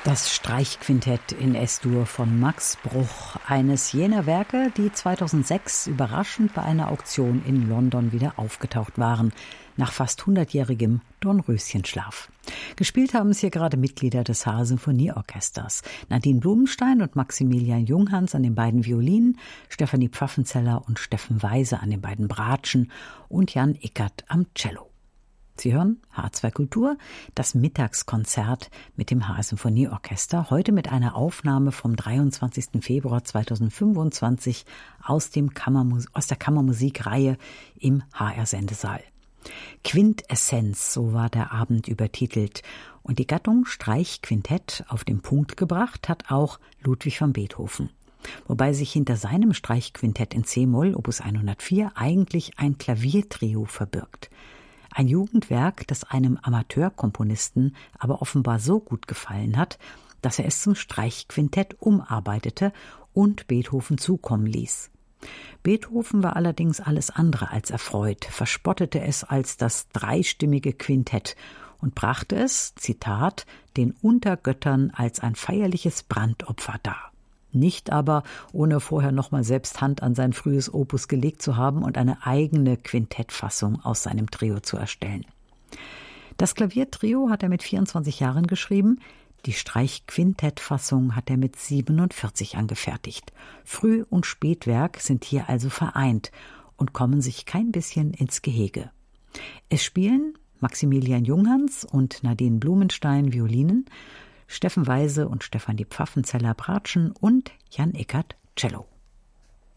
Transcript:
Das Streichquintett in S-Dur von Max Bruch, eines jener Werke, die 2006 überraschend bei einer Auktion in London wieder aufgetaucht waren, nach fast 100-jährigem Dornröschenschlaf. Gespielt haben es hier gerade Mitglieder des HR-Sinfonieorchesters. Nadine Blumenstein und Maximilian Junghans an den beiden Violinen, Stefanie Pfaffenzeller und Steffen Weise an den beiden Bratschen und Jan Eckert am Cello. Sie hören H2 Kultur, das Mittagskonzert mit dem HR-Sinfonieorchester, heute mit einer Aufnahme vom 23. Februar 2025 aus der Kammermusikreihe im HR-Sendesaal. Quintessenz, so war der Abend übertitelt. Und die Gattung Streichquintett auf den Punkt gebracht hat auch Ludwig van Beethoven. Wobei sich hinter seinem Streichquintett in C-Moll, Opus 104, eigentlich ein Klaviertrio verbirgt. Ein Jugendwerk, das einem Amateurkomponisten aber offenbar so gut gefallen hat, dass er es zum Streichquintett umarbeitete und Beethoven zukommen ließ. Beethoven war allerdings alles andere als erfreut, verspottete es als das dreistimmige Quintett und brachte es, Zitat, den Untergöttern als ein feierliches Brandopfer dar. Nicht aber, ohne vorher nochmal selbst Hand an sein frühes Opus gelegt zu haben und eine eigene Quintettfassung aus seinem Trio zu erstellen. Das Klaviertrio hat er mit 24 Jahren geschrieben, die Streichquintettfassung hat er mit 47 angefertigt. Früh- und Spätwerk sind hier also vereint und kommen sich kein bisschen ins Gehege. Es spielen Maximilian Junghans und Nadine Blumenstein Violinen, Steffen Weise und Stefanie Pfaffenzeller Bratschen und Jan Eckert Cello.